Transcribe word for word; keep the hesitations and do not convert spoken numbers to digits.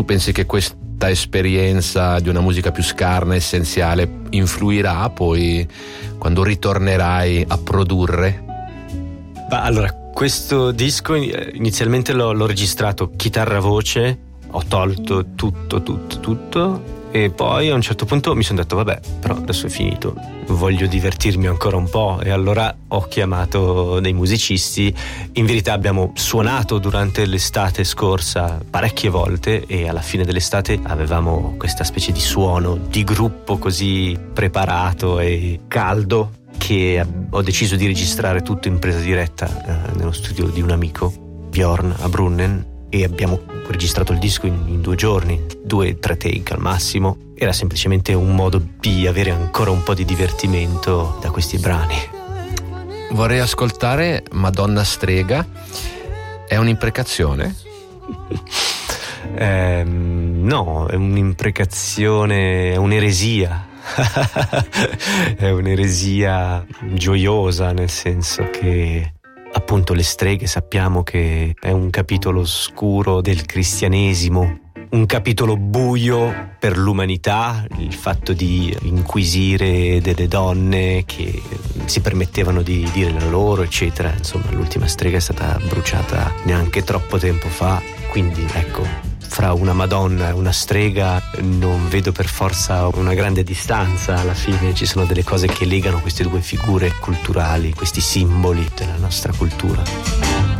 tu pensi che questa esperienza di una musica più scarna, essenziale, influirà poi quando ritornerai a produrre? Bah, allora, questo disco inizialmente l'ho, l'ho registrato chitarra-voce, ho tolto tutto, tutto, tutto, e poi a un certo punto mi sono detto vabbè, però adesso è finito, voglio divertirmi ancora un po', e allora ho chiamato dei musicisti. In verità abbiamo suonato durante l'estate scorsa parecchie volte, e alla fine dell'estate avevamo questa specie di suono di gruppo così preparato e caldo che ho deciso di registrare tutto in presa diretta eh, nello studio di un amico, Bjorn, a Brunnen, e abbiamo registrato il disco in, in due giorni, due tre take al massimo. Era semplicemente un modo di avere ancora un po' di divertimento da questi brani. Vorrei ascoltare Madonna Strega. È un'imprecazione? eh, no, è un'imprecazione, è un'eresia. È un'eresia gioiosa, nel senso che appunto le streghe sappiamo che è un capitolo oscuro del cristianesimo, un capitolo buio per l'umanità, il fatto di inquisire delle donne che si permettevano di dire la loro, eccetera. Insomma, l'ultima strega è stata bruciata neanche troppo tempo fa, quindi ecco, fra una Madonna e una strega non vedo per forza una grande distanza. Alla fine ci sono delle cose che legano queste due figure culturali, questi simboli della nostra cultura.